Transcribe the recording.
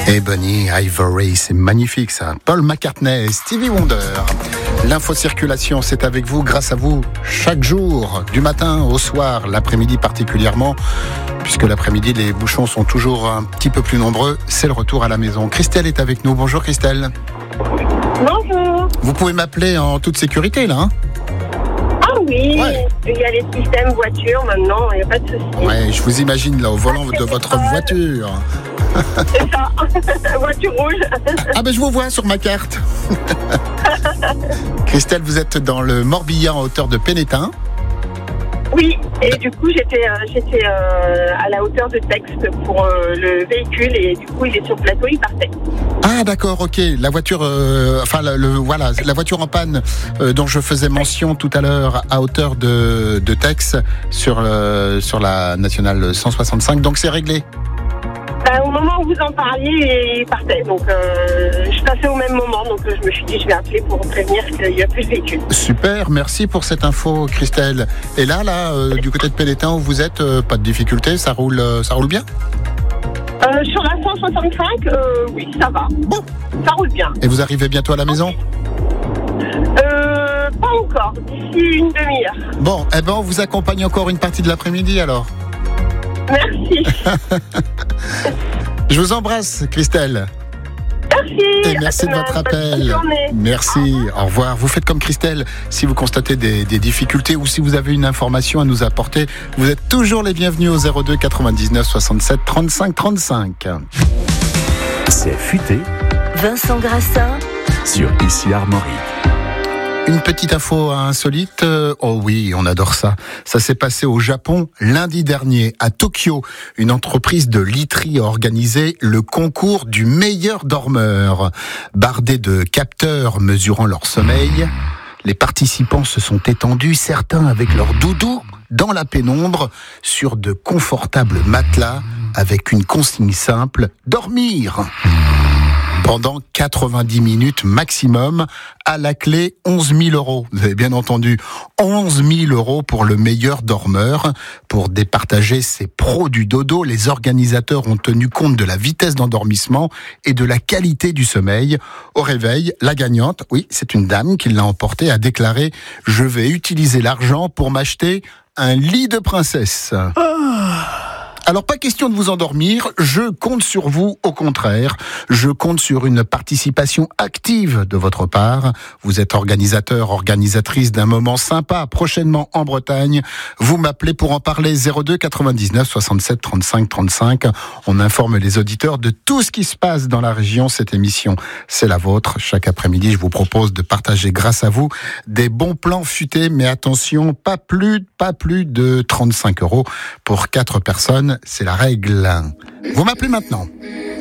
Ebony Ivory, c'est magnifique ça. Paul McCartney, Stevie Wonder. L'info circulation, c'est avec vous, grâce à vous, chaque jour, du matin au soir, l'après-midi particulièrement, puisque l'après-midi, les bouchons sont toujours un petit peu plus nombreux. C'est le retour à la maison. Christelle est avec nous. Bonjour Christelle. Bonjour. Vous pouvez m'appeler en toute sécurité là, hein? Ah oui, Ouais. Il y a les systèmes voitures maintenant, il n'y a pas de souci. Ouais, je vous imagine là au volant de votre voiture. C'est ça, voiture rouge. Ah ben je vous vois sur ma carte. Christelle, vous êtes dans le Morbihan à hauteur de Pénétin. Oui, et du coup j'étais à la hauteur de texte pour le véhicule et du coup il est sur le plateau, il partait. Ah d'accord, ok. La voiture, voilà, la voiture en panne dont je faisais mention tout à l'heure à hauteur de Tex sur la nationale 165. Donc c'est réglé. Au moment où vous en parliez, il partait. Donc je passais au même moment, donc je me suis dit je vais appeler pour prévenir qu'il n'y a plus de véhicule. Super, merci pour cette info Christelle. Et là, du côté de Pénétin où vous êtes, pas de difficulté, ça roule bien? Sur la 165, oui, ça va. Bon. Ça roule bien. Et vous arrivez bientôt à la maison? Pas encore, d'ici une demi-heure. Bon, eh ben on vous accompagne encore une partie de l'après-midi alors. Merci. Je vous embrasse Christelle. Merci. Et merci de votre appel. Bonne journée. Merci, au revoir. Vous faites comme Christelle, si vous constatez des difficultés ou si vous avez une information à nous apporter, vous êtes toujours les bienvenus au 02 99 67 35 35. C'est futé Vincent Grassin sur Ici Armorique. Une petite info insolite. Oh oui, on adore ça. Ça s'est passé au Japon lundi dernier, à Tokyo. Une entreprise de literie a organisé le concours du meilleur dormeur. Bardés de capteurs mesurant leur sommeil, les participants se sont étendus, certains avec leur doudou, dans la pénombre, sur de confortables matelas, avec une consigne simple, dormir. Pendant 90 minutes maximum, à la clé 11 000 euros. Vous avez bien entendu, 11 000 euros pour le meilleur dormeur. Pour départager ces pros du dodo, les organisateurs ont tenu compte de la vitesse d'endormissement et de la qualité du sommeil. Au réveil, la gagnante, oui, c'est une dame qui l'a emporté, a déclaré « Je vais utiliser l'argent pour m'acheter un lit de princesse ». Alors, pas question de vous endormir, je compte sur vous, au contraire. Je compte sur une participation active de votre part. Vous êtes organisateur, organisatrice d'un moment sympa, prochainement en Bretagne. Vous m'appelez pour en parler, 02 99 67 35 35. On informe les auditeurs de tout ce qui se passe dans la région. Cette émission, c'est la vôtre. Chaque après-midi, je vous propose de partager, grâce à vous, des bons plans futés. Mais attention, pas plus de 35 euros pour 4 personnes. C'est la règle. Vous m'appelez maintenant.